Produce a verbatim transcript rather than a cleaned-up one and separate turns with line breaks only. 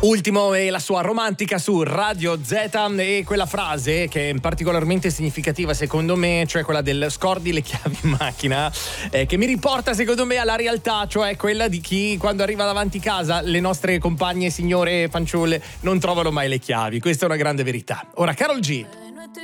Ultimo e la sua romantica su Radio Z, e quella frase che è particolarmente significativa secondo me, cioè quella del scordi le chiavi in macchina, eh, che mi riporta secondo me alla realtà, cioè quella di chi quando arriva davanti casa le nostre compagne signore fanciulle non trovano mai le chiavi. Questa è una grande verità. Ora Karol G.